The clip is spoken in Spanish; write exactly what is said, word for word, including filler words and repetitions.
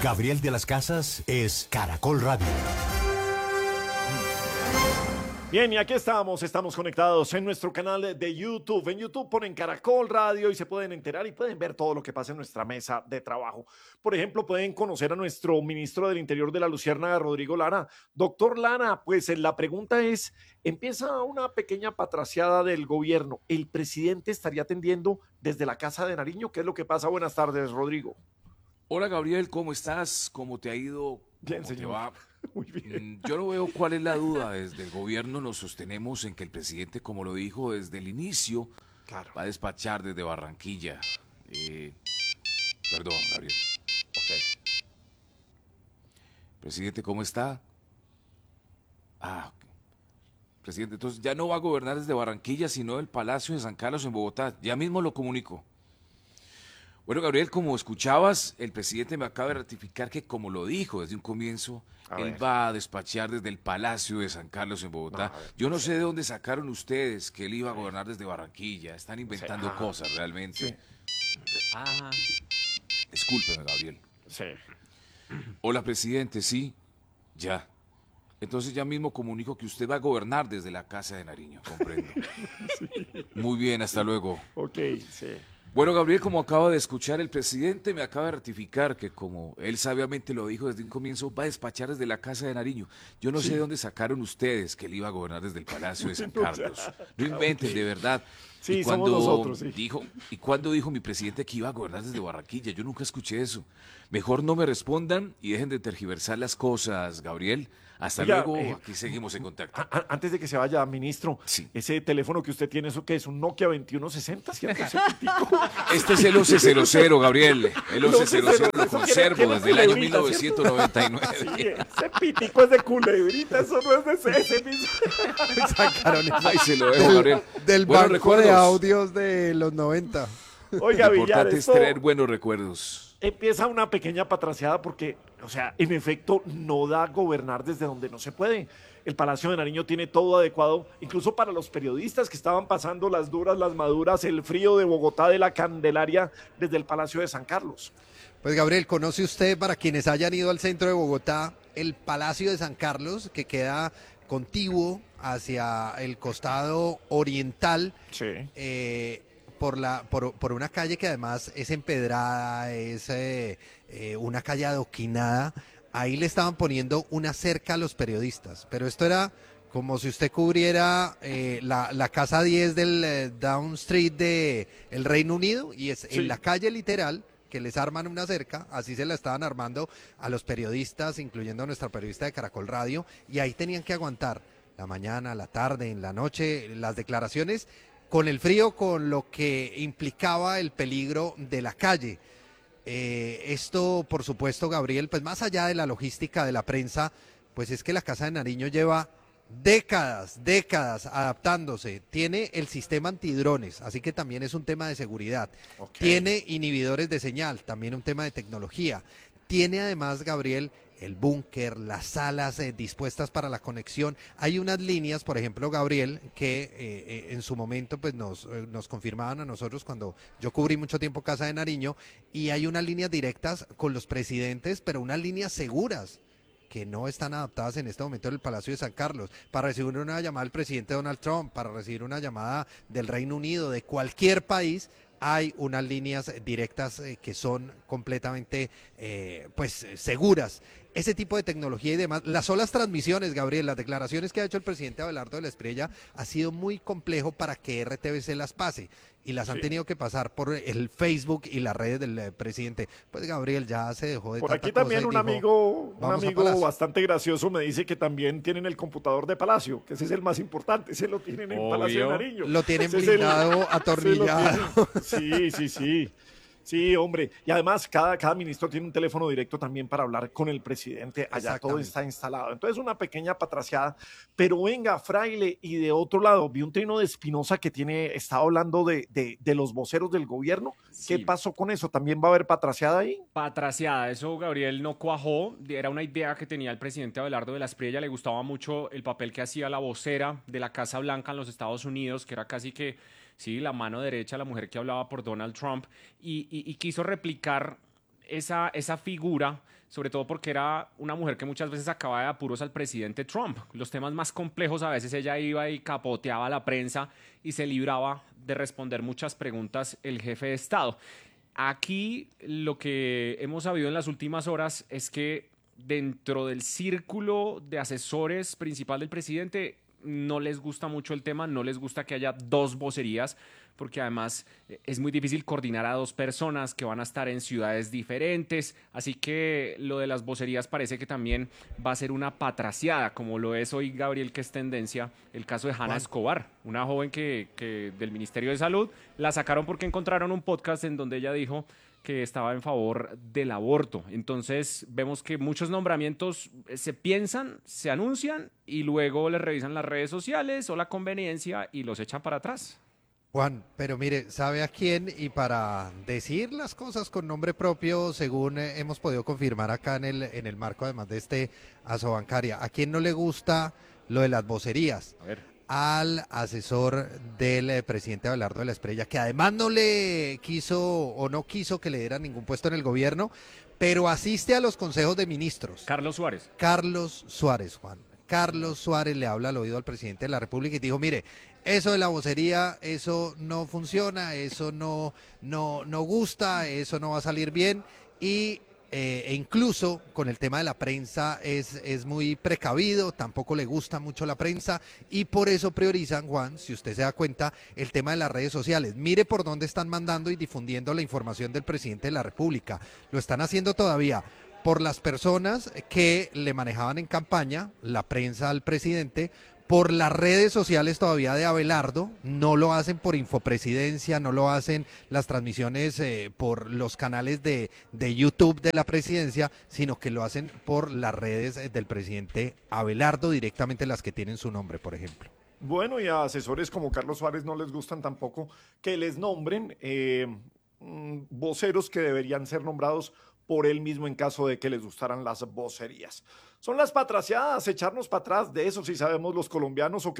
Gabriel de las Casas es Caracol Radio. Bien, y aquí estamos, estamos conectados en nuestro canal de YouTube. En YouTube ponen Caracol Radio y se pueden enterar y pueden ver todo lo que pasa en nuestra mesa de trabajo. Por ejemplo, pueden conocer a nuestro ministro del Interior de la Luciérnaga, Rodrigo Lara. Doctor Lara, pues la pregunta es, empieza una pequeña patraciada del gobierno. ¿El presidente estaría atendiendo desde la Casa de Nariño? ¿Qué es lo que pasa? Buenas tardes, Rodrigo. Hola, Gabriel, ¿cómo estás? ¿Cómo te ha ido? Bien, ¿Cómo te señor. va? Muy bien. Yo no veo cuál es la duda. Desde el gobierno nos sostenemos en que el presidente, como lo dijo desde el inicio, Claro. va a despachar desde Barranquilla. Eh, perdón, Gabriel. Ok. Presidente, ¿cómo está? Ah, ok. Presidente, entonces ya no va a gobernar desde Barranquilla, sino del Palacio de San Carlos en Bogotá. Ya mismo lo comunico. Bueno, Gabriel, como escuchabas, el presidente me acaba de ratificar que, como lo dijo desde un comienzo, A él ver. va a despachar desde el Palacio de San Carlos en Bogotá. No, a ver, Yo no sé de dónde sacaron ustedes que él iba a gobernar desde Barranquilla. Están inventando Sí. Ah, cosas realmente. Sí. Ah, Discúlpeme, Gabriel. Sí. Hola, presidente, sí, ya. Entonces ya mismo comunico que usted va a gobernar desde la Casa de Nariño, comprendo. Muy bien, hasta luego. Ok, sí. Bueno, Gabriel, como acaba de escuchar, el presidente me acaba de ratificar que, como él sabiamente lo dijo desde un comienzo, va a despachar desde la Casa de Nariño. Yo no sé de dónde sacaron ustedes que él iba a gobernar desde el Palacio de San No, ya. Carlos. No inventen, de verdad. Sí, y somos nosotros, sí. dijo, ¿Y cuándo dijo mi presidente que iba a gobernar desde Barranquilla? Yo nunca escuché eso. Mejor no me respondan y dejen de tergiversar las cosas, Gabriel. Hasta Oiga, luego, eh, aquí seguimos en contacto. A- a- Antes de que se vaya, ministro, Sí. ese teléfono que usted tiene, ¿eso qué es? ¿Un Nokia veintiuno sesenta? ¿Cierto? Ese pitico. Este es el once cero cero, Gabriel. El once cero cero lo Eso tiene- conservo tiene desde el año culebrita, mil novecientos noventa y nueve. Sí, ese pitico es de culebrita, eso no es de ese, ese mismo. Sacaron eso Ahí se lo dejo, del, Gabriel. del Buenos banco de recuerdos. audios de los noventa. Oiga, Lo Villar, importante es esto tener buenos recuerdos. empieza una pequeña patraciada porque, o sea, en efecto, no da gobernar desde donde no se puede. El Palacio de Nariño tiene todo adecuado, incluso para los periodistas que estaban pasando las duras, las maduras, el frío de Bogotá, de la Candelaria, desde el Palacio de San Carlos. Pues Gabriel, ¿conoce usted, para quienes hayan ido al centro de Bogotá, el Palacio de San Carlos, que queda contiguo hacia el costado oriental? Sí. eh, por, la, por, por una calle que además es empedrada, es eh, eh, una calle adoquinada. Ahí le estaban poniendo una cerca a los periodistas, pero esto era como si usted cubriera eh, la, la casa diez del eh, Down Street de el Reino Unido, y es Sí. en la calle literal que les arman una cerca. Así se la estaban armando a los periodistas, incluyendo a nuestra periodista de Caracol Radio, y ahí tenían que aguantar la mañana, la tarde, en la noche, las declaraciones, con el frío, con lo que implicaba el peligro de la calle. Eh, esto, por supuesto, Gabriel, pues más allá de la logística de la prensa, pues es que la Casa de Nariño lleva décadas, décadas adaptándose. Tiene el sistema antidrones, así que también es un tema de seguridad. Ok. Tiene inhibidores de señal, también un tema de tecnología. Tiene además, Gabriel, el búnker, las salas eh, dispuestas para la conexión. Hay unas líneas, por ejemplo, Gabriel, que eh, eh, en su momento pues nos, eh, nos confirmaban a nosotros cuando yo cubrí mucho tiempo Casa de Nariño, y hay unas líneas directas con los presidentes, pero unas líneas seguras que no están adaptadas en este momento en el Palacio de San Carlos, para recibir una llamada del presidente Donald Trump, para recibir una llamada del Reino Unido, de cualquier país. Hay unas líneas directas eh, que son completamente eh, pues seguras. Ese tipo de tecnología y demás, las solas transmisiones, Gabriel, las declaraciones que ha hecho el presidente Abelardo de la Espriella, ha sido muy complejo para que R T V C las pase, y las han Sí. tenido que pasar por el Facebook y las redes del eh, presidente. Pues Gabriel ya se dejó de Por tanta aquí también cosa y un dijo, amigo, un "Vamos a amigo Palacio". bastante gracioso me dice que también tienen el computador de Palacio, que ese es el más importante, ese lo tienen en Palacio de Obvio. Nariño. Lo tienen Ese es el- blindado, ese lo atornillado. tienen. Sí, sí, sí. Sí, hombre. Y además, cada, cada ministro tiene un teléfono directo también para hablar con el presidente. Allá todo Exactamente. está instalado. Entonces, una pequeña patraciada. Pero venga, Fraile, y de otro lado, vi un trino de Espinosa que tiene, estaba hablando de, de, de los voceros del gobierno. ¿Qué Sí. pasó con eso? ¿También va a haber patraciada ahí? patraciada, eso Gabriel no cuajó, era una idea que tenía el presidente Abelardo de la Espriella, le gustaba mucho el papel que hacía la vocera de la Casa Blanca en los Estados Unidos, que era casi que, sí, la mano derecha, la mujer que hablaba por Donald Trump, y, y- y quiso replicar esa, esa figura, sobre todo porque era una mujer que muchas veces sacaba de apuros al presidente Trump. Los temas más complejos a veces ella iba y capoteaba a la prensa y se libraba de responder muchas preguntas el jefe de Estado. Aquí lo que hemos sabido en las últimas horas es que dentro del círculo de asesores principal del presidente no les gusta mucho el tema, no les gusta que haya dos vocerías, porque además es muy difícil coordinar a dos personas que van a estar en ciudades diferentes, así que lo de las vocerías parece que también va a ser una patraciada, como lo es hoy, Gabriel, que es tendencia, el caso de Hanna Juan. Escobar, una joven que, que del Ministerio de Salud la sacaron porque encontraron un podcast en donde ella dijo que estaba en favor del aborto. Entonces vemos que muchos nombramientos se piensan, se anuncian y luego les revisan las redes sociales o la conveniencia y los echan para atrás. Juan, pero mire, ¿sabe a quién? Y para decir las cosas con nombre propio, según eh, hemos podido confirmar acá en el, en el marco además de este Asobancaria, ¿a quién no le gusta lo de las vocerías? A ver. Al asesor del eh, presidente Abelardo de la Espriella, que además no le quiso o no quiso que le diera ningún puesto en el gobierno, pero asiste a los consejos de ministros. Carlos Suárez. Carlos Suárez, Juan. Carlos Suárez le habla al oído al presidente de la República y dijo, mire, eso de la vocería, eso no funciona, eso no, no, no gusta, eso no va a salir bien y eh, e incluso con el tema de la prensa es, es muy precavido, tampoco le gusta mucho la prensa y por eso priorizan, Juan, si usted se da cuenta, el tema de las redes sociales. Mire por dónde están mandando y difundiendo la información del presidente de la República. Lo están haciendo todavía por las personas que le manejaban en campaña, la prensa al presidente, por las redes sociales todavía de Abelardo, no lo hacen por Infopresidencia, no lo hacen las transmisiones eh, por los canales de, de YouTube de la presidencia, sino que lo hacen por las redes eh, del presidente Abelardo, directamente las que tienen su nombre, por ejemplo. Bueno, y a asesores como Carlos Suárez no les gustan tampoco que les nombren eh, mm, voceros que deberían ser nombrados por él mismo en caso de que les gustaran las vocerías. Son las patraciadas, echarnos para atrás, de eso sí sabemos los colombianos, o que